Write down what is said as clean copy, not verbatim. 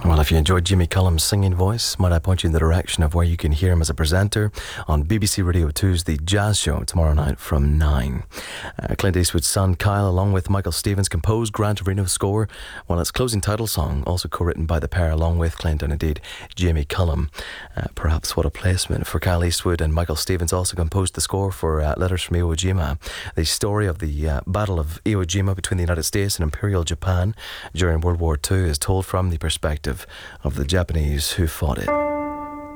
Well, if you enjoyed Jimmy Cullum's singing voice, might I point you in the direction of where you can hear him as a presenter on BBC Radio 2's The Jazz Show tomorrow night from 9. Clint Eastwood's son Kyle, along with Michael Stevens, composed Gran Torino's score, while its closing title song, also co-written by the pair along with Clint and indeed Jimmy Cullum. Perhaps what a placement for Kyle Eastwood, and Michael Stevens also composed the score for Letters from Iwo Jima. The story of the Battle of Iwo Jima between the United States and Imperial Japan during World War II is told from the perspective of the Japanese who fought it.